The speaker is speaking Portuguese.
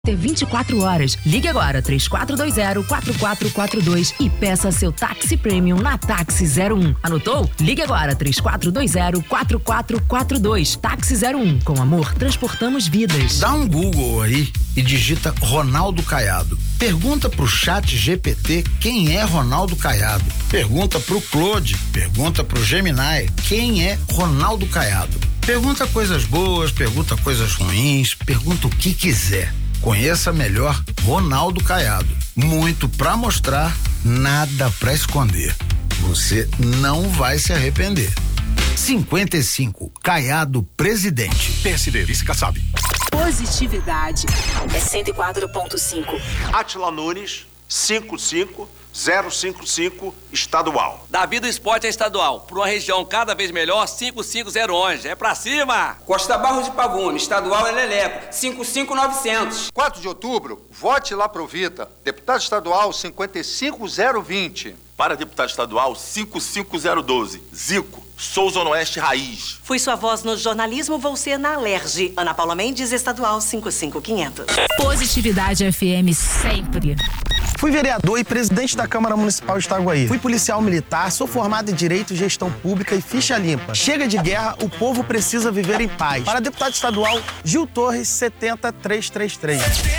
Ter 24 horas. Ligue agora 3420-4442 e peça seu táxi premium na Táxi 01. Anotou? Ligue agora 3420-4442. Táxi 01. Com amor, transportamos vidas. Dá um Google aí e digita Ronaldo Caiado. Pergunta pro Chat GPT quem é Ronaldo Caiado. Pergunta pro Claude, pergunta pro Gemini quem é Ronaldo Caiado. Pergunta coisas boas, pergunta coisas ruins, pergunta o que quiser. Conheça melhor Ronaldo Caiado. Muito pra mostrar, nada pra esconder. Você não vai se arrepender. 55, Caiado presidente. PSD, vice Kassab. Positividade é 104.5. Átila Nunes, 55055, estadual. Davi do Esporte é estadual. Por uma região cada vez melhor, 55011. É pra cima! Costa Barros de Pavuna, estadual é Leleco, 55900. 4 de outubro, vote lá pro Vita. Deputado estadual 55020. Para deputado estadual 55012. Zico, sou Zona Oeste Raiz. Fui sua voz no jornalismo, vou ser na Alerj. Ana Paula Mendes, estadual 55500. Positividade FM sempre. Fui vereador e presidente da Câmara Municipal de Itaguaí. Fui policial militar, sou formado em Direito, Gestão Pública e Ficha Limpa. Chega de guerra, o povo precisa viver em paz. Para deputado estadual, Gil Torres, 70333.